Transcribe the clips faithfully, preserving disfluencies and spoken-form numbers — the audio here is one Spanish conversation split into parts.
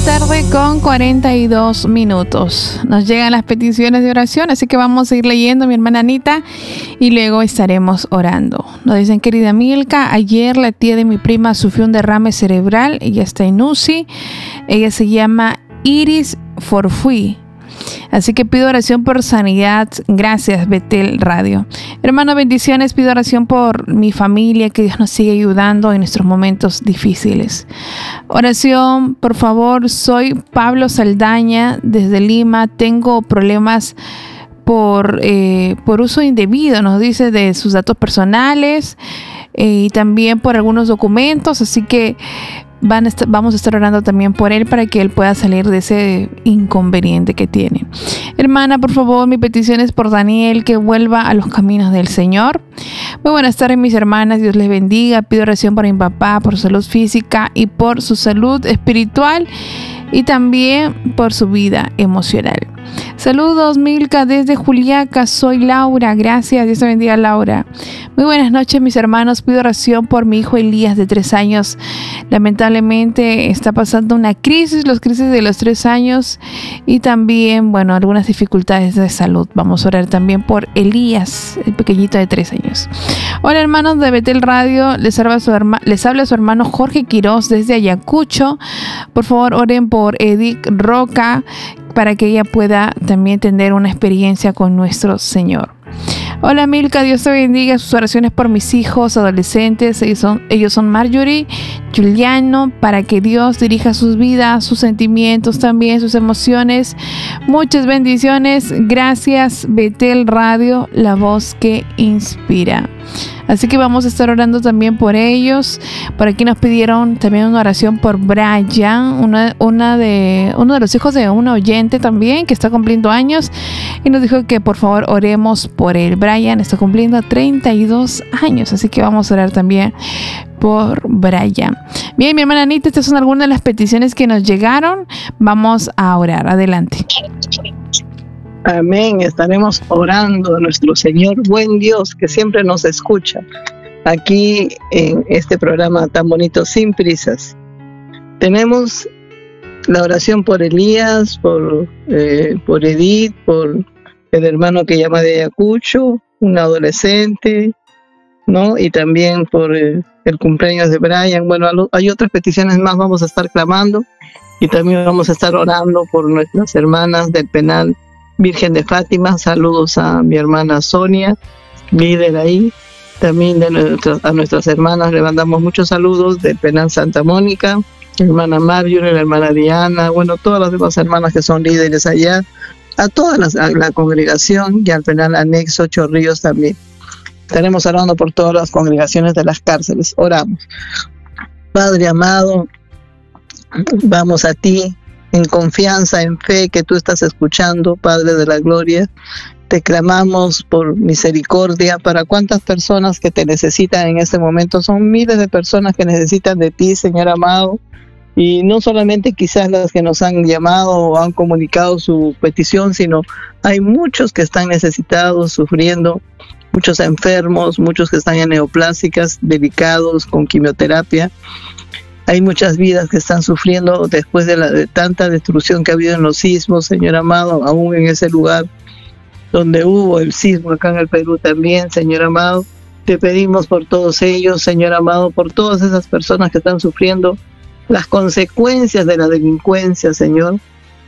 tarde con cuarenta y dos minutos. Nos llegan las peticiones de oración, así que vamos a ir leyendo, mi hermana Anita, y luego estaremos orando. Nos dicen: querida Milka, ayer la tía de mi prima sufrió un derrame cerebral. Ella está en U C I. Ella se llama Iris Forfui. Así que pido oración por sanidad. Gracias, Betel Radio. Hermano, bendiciones. Pido oración por mi familia, que Dios nos siga ayudando en nuestros momentos difíciles. Oración, por favor. Soy Pablo Saldaña, desde Lima. Tengo problemas por, eh, por uso indebido, nos dice, de sus datos personales, eh, y también por algunos documentos. Así que Van a estar, vamos a estar orando también por él para que él pueda salir de ese inconveniente que tiene. Hermana, por favor, mi petición es por Daniel, que vuelva a los caminos del Señor. Muy buenas tardes, mis hermanas. Dios les bendiga. Pido oración por mi papá, por su salud física y por su salud espiritual, y también por su vida emocional. Saludos, Milka, desde Juliaca. Soy Laura. Gracias. Dios te bendiga, Laura. Muy buenas noches, mis hermanos. Pido oración por mi hijo Elías, de tres años. Lamentablemente está pasando una crisis, los crisis de los tres años, y también, bueno, algunas dificultades de salud. Vamos a orar también por Elías, el pequeñito de tres años. Hola, hermanos de Betel Radio. Les habla su, herma, les habla su hermano Jorge Quiroz desde Ayacucho. Por favor, oren por Edith Roca, para que ella pueda también tener una experiencia con nuestro Señor. Hola, Milka, Dios te bendiga. Sus oraciones por mis hijos adolescentes. Ellos son, ellos son Marjorie, Juliano, para que Dios dirija sus vidas, sus sentimientos también, sus emociones. Muchas bendiciones. Gracias, Betel Radio, la voz que inspira. Así que vamos a estar orando también por ellos. Por aquí nos pidieron también una oración por Brian, una, una de, uno de los hijos de una oyente también, que está cumpliendo años, y nos dijo que por favor oremos por él. Brian está cumpliendo treinta y dos años, así que vamos a orar también por Brian. Bien, mi hermana Anita, estas son algunas de las peticiones que nos llegaron. Vamos a orar. Adelante. Amén. Estaremos orando a nuestro Señor, buen Dios, que siempre nos escucha aquí en este programa tan bonito, Sin Prisas. Tenemos la oración por Elías, por, eh, por Edith, por el hermano que llama de Ayacucho, un adolescente, ¿no? Y también por eh, el cumpleaños de Brian. Bueno, hay otras peticiones más, vamos a estar clamando, y también vamos a estar orando por nuestras hermanas del penal Virgen de Fátima. Saludos a mi hermana Sonia, líder ahí. También de nuestras, a nuestras hermanas le mandamos muchos saludos del penal Santa Mónica, la hermana Marjorie, la hermana Diana, bueno, todas las demás hermanas que son líderes allá, a toda la, a la congregación, y al penal anexo Chorrillos también. Estaremos orando por todas las congregaciones de las cárceles. Oramos. Padre amado, vamos a ti en confianza, en fe, que tú estás escuchando, Padre de la Gloria. Te clamamos por misericordia para cuántas personas que te necesitan en este momento. Son miles de personas que necesitan de ti, Señor amado. Y no solamente quizás las que nos han llamado o han comunicado su petición, sino hay muchos que están necesitados, sufriendo, muchos enfermos, muchos que están en neoplásicas, delicados, con quimioterapia. Hay muchas vidas que están sufriendo después de, la, de tanta destrucción que ha habido en los sismos, Señor amado, aún en ese lugar donde hubo el sismo acá en el Perú también, Señor amado. Te pedimos por todos ellos, Señor amado, por todas esas personas que están sufriendo las consecuencias de la delincuencia, Señor.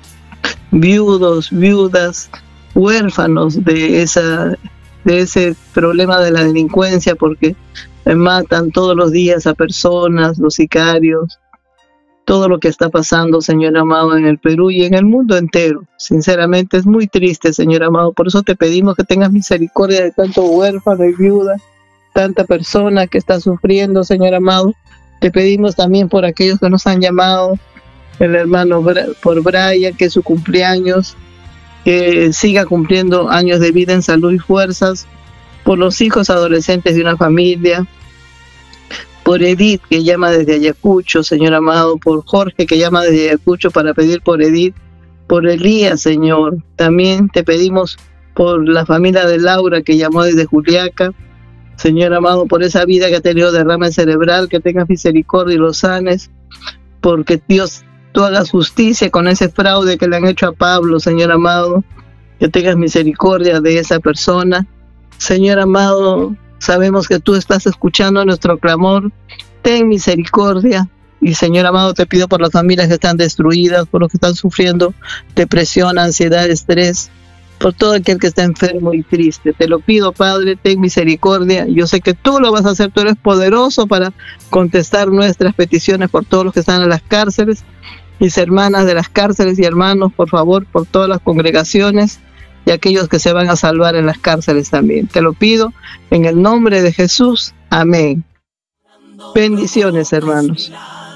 Viudos, viudas, huérfanos de esa, de ese problema de la delincuencia, porque matan todos los días a personas, los sicarios, todo lo que está pasando, Señor amado, en el Perú y en el mundo entero. Sinceramente es muy triste, Señor amado. Por eso te pedimos que tengas misericordia de tanto huérfano y viuda, tanta persona que está sufriendo, Señor amado. Te pedimos también por aquellos que nos han llamado, el hermano por Brian, que es su cumpleaños, que siga cumpliendo años de vida en salud y fuerzas, por los hijos adolescentes de una familia, por Edith, que llama desde Ayacucho, Señor amado, por Jorge, que llama desde Ayacucho para pedir por Edith, por Elías, Señor. También te pedimos por la familia de Laura, que llamó desde Juliaca, Señor amado, por esa vida que ha tenido derrame cerebral, que tengas misericordia y los sanes, porque Dios, tú hagas justicia con ese fraude que le han hecho a Pablo, Señor amado, que tengas misericordia de esa persona. Señor amado, sabemos que tú estás escuchando nuestro clamor, ten misericordia. Y Señor amado, te pido por las familias que están destruidas, por los que están sufriendo depresión, ansiedad, estrés, por todo aquel que está enfermo y triste. Te lo pido, Padre, ten misericordia. Yo sé que tú lo vas a hacer, tú eres poderoso para contestar nuestras peticiones por todos los que están en las cárceles, mis hermanas de las cárceles y hermanos, por favor, por todas las congregaciones y aquellos que se van a salvar en las cárceles también. Te lo pido en el nombre de Jesús. Amén. Bendiciones, hermanos.